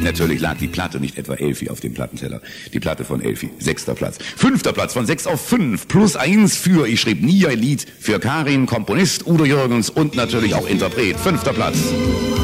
natürlich lag die Platte nicht etwa Elfi auf dem Plattenteller. Die Platte von Elfi, 6. Platz. 5. Platz, von 6 auf 5, +1 für Ich schrieb nie ein Lied für Karin, Komponist Udo Jürgens und natürlich auch Interpret, 5. Platz.